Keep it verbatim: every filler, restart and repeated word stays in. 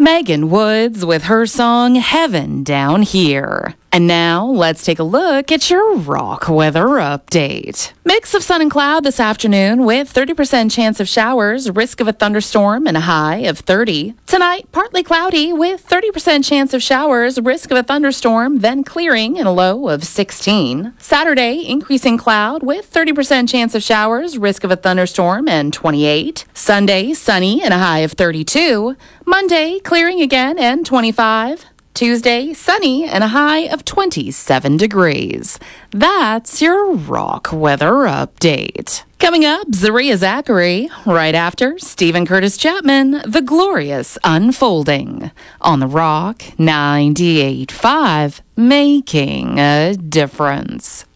Megan Woods with her song Heaven Down Here. And now let's take a look at your rock weather update. Mix of sun and cloud this afternoon with thirty percent chance of showers, risk of a thunderstorm and a high of thirty. Tonight, partly cloudy with thirty percent chance of showers, risk of a thunderstorm, then clearing and a low of sixteen. Saturday, increasing cloud with thirty percent chance of showers, risk of a thunderstorm and twenty-eight. Sunday, sunny and a high of thirty-two. Monday, clearing again and twenty-five. Tuesday, sunny and a high of twenty-seven degrees. That's your rock weather update. Coming up, Zaria Zachary. Right after, Stephen Curtis Chapman, The Glorious Unfolding. On the Rock ninety-eight point five, making a difference.